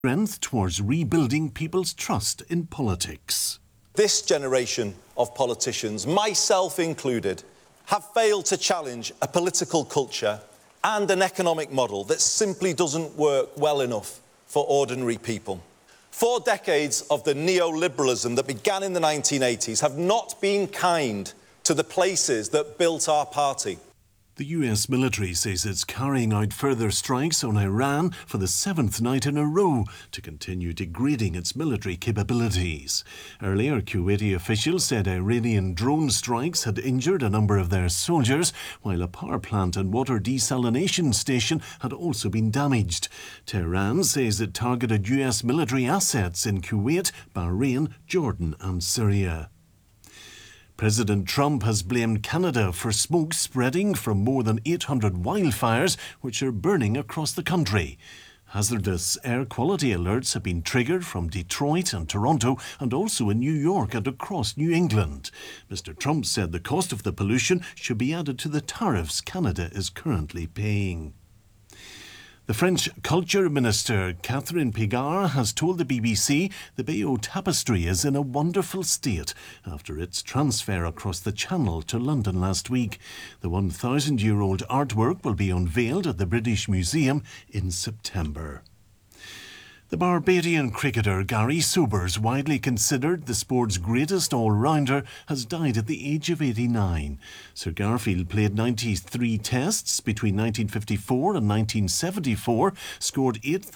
strength towards rebuilding people's trust in politics. This generation of politicians, myself included, have failed to challenge a political culture and an economic model that simply doesn't work well enough for ordinary people. 4 decades of the neoliberalism that began in the 1980s have not been kind to the places that built our party. The US military says it's carrying out further strikes on Iran for the 7th night in a row to continue degrading its military capabilities. Earlier, Kuwaiti officials said Iranian drone strikes had injured a number of their soldiers, while a power plant and water desalination station had also been damaged. Tehran says it targeted US military assets in Kuwait, Bahrain, Jordan and Syria. President Trump has blamed Canada for smoke spreading from more than 800 wildfires which are burning across the country. Hazardous air quality alerts have been triggered from Detroit and Toronto and also in New York and across New England. Mr. Trump said the cost of the pollution should be added to the tariffs Canada is currently paying. The French Culture Minister, Catherine Pégard, has told the BBC the Bayeux Tapestry is in a wonderful state after its transfer across the Channel to London last week. The 1,000-year-old artwork will be unveiled at the British Museum in September. The Barbadian cricketer Gary Sobers, widely considered the sport's greatest all-rounder, has died at the age of 89. Sir Garfield played 93 tests between 1954 and 1974, scored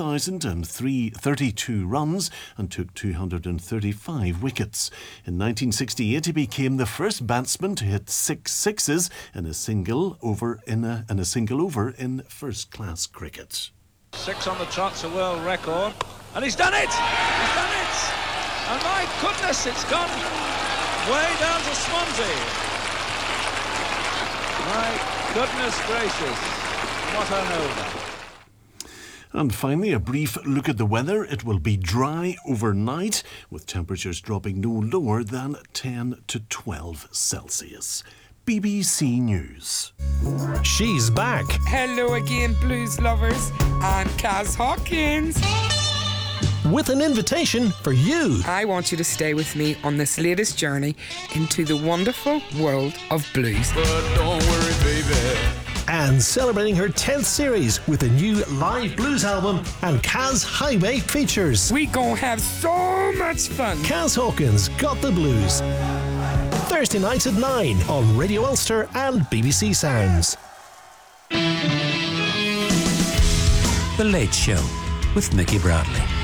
8,032 runs and took 235 wickets. In 1968, he became the first batsman to hit 6 sixes in a single over in first-class cricket. 6 on the trot's a world record, and he's done it! He's done it! And my goodness, it's gone way down to Swansea. My goodness gracious, what an over. And finally, a brief look at the weather. It will be dry overnight, with temperatures dropping no lower than 10 to 12 Celsius. BBC News. She's back. Hello again, blues lovers. I'm Kaz Hawkins. With an invitation for you. I want you to stay with me on this latest journey into the wonderful world of blues. But don't worry, baby. And celebrating her 10th series with a new live blues album and Kaz Highway features. We gon' have so much fun. Kaz Hawkins Got the Blues. Thursday nights at 9 on Radio Ulster and BBC Sounds. The Late Show with Mickey Bradley.